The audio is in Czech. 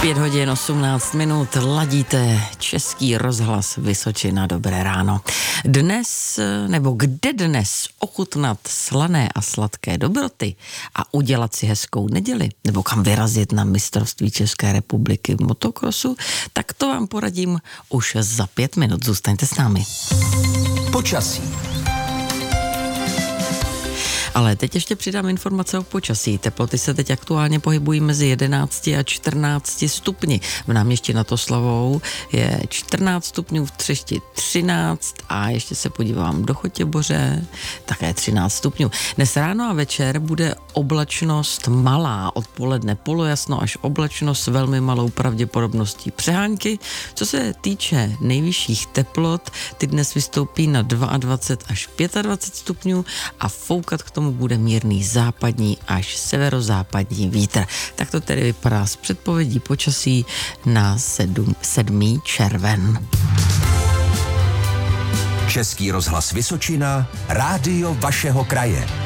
5 hodin 18 minut, ladíte Český rozhlas Vysočina, dobré ráno. Dnes, nebo kde dnes ochutnat slané a sladké dobroty a udělat si hezkou neděli, nebo kam vyrazit na mistrovství České republiky v motokrosu, tak to vám poradím už za 5 minut. Zůstaňte s námi. Počasí. Ale teď ještě přidám informace o počasí. Teploty se teď aktuálně pohybují mezi 11 a 14 stupni. V Náměstí nad Oslavou je 14 stupňů, v Třešti 13 a ještě se podívám do Chotěboře, také 13 stupňů. Dnes ráno a večer bude oblačnost malá, odpoledne polojasno až oblačnost s velmi malou pravděpodobností přehánky. Co se týče nejvyšších teplot, ty dnes vystoupí na 22 až 25 stupňů a foukat k tomu bude mírný západní až severozápadní vítr. Tak to tedy vypadá z předpovědí počasí na 7. červen. Český rozhlas Vysočina, rádio vašeho kraje.